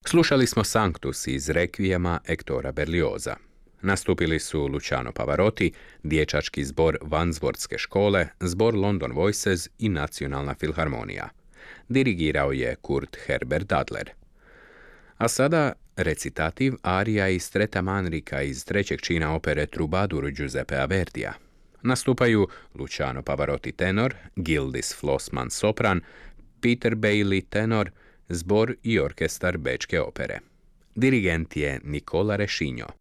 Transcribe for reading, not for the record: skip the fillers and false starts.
Slušali smo Sanctus iz Rekvijema Ektora Berlioza. Nastupili su Luciano Pavarotti, dječački zbor Wandsworthske škole, zbor London Voices i Nacionalna filharmonija. Dirigirao je Kurt Herbert Adler. A sada recitativ arija iz Treta Manrika iz trećeg čina opere Troubadour Giuseppea Verdija. Nastupaju Luciano Pavarotti tenor, Gildis Flossman sopran, Peter Bailey tenor, zbor i orkestar Bečke opere. Dirigent je Nicola Rescigno.